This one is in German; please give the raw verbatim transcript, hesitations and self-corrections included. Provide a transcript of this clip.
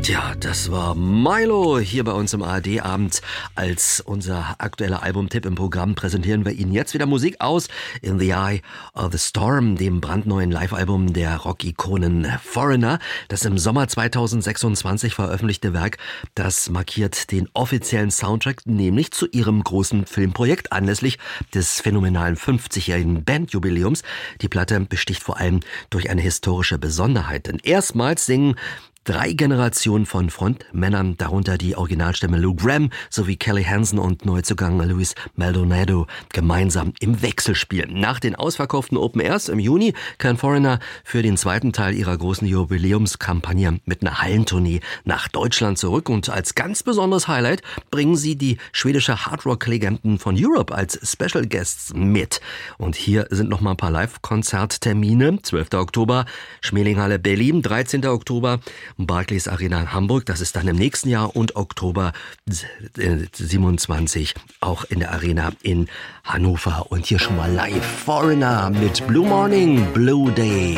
Tja, das war Milo hier bei uns im A R D-Abend. Als unser aktueller Albumtipp im Programm präsentieren wir Ihnen jetzt wieder Musik aus In the Eye of the Storm, dem brandneuen Live-Album der Rock-Ikonen Foreigner. Das im Sommer zweitausendsechsundzwanzig veröffentlichte Werk, das markiert den offiziellen Soundtrack, nämlich zu ihrem großen Filmprojekt anlässlich des phänomenalen fünfzigjährigen Bandjubiläums. Die Platte besticht vor allem durch eine historische Besonderheit, denn erstmals singen drei Generationen von Frontmännern, darunter die Originalstimme Lou Gramm sowie Kelly Hansen und Neuzugang Luis Maldonado, gemeinsam im Wechselspiel. Nach den ausverkauften Open Airs im Juni kehren Foreigner für den zweiten Teil ihrer großen Jubiläumskampagne mit einer Hallentournee nach Deutschland zurück. Und als ganz besonderes Highlight bringen sie die schwedische Hardrock-Legenden von Europe als Special Guests mit. Und hier sind noch mal ein paar Live-Konzerttermine. zwölfter Oktober, Schmelinghalle Berlin, dreizehnter Oktober, Barclays Arena in Hamburg, das ist dann im nächsten Jahr, und Oktober siebenundzwanzig auch in der Arena in Hannover. Und hier schon mal live Foreigner mit Blue Morning, Blue Day.